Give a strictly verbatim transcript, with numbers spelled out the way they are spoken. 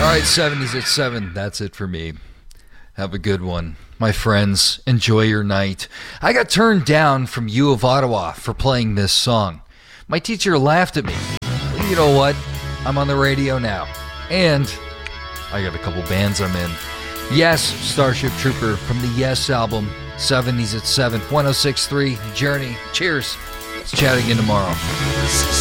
right, seventies at seven. That's it for me. Have a good one. My friends, enjoy your night. I got turned down from U of Ottawa for playing this song. My teacher laughed at me. You know what? I'm on the radio now. And I got a couple bands I'm in. Yes, Starship Trooper from the Yes album. seventies at seven. one oh six point three Journey. Cheers. Let's chat again tomorrow.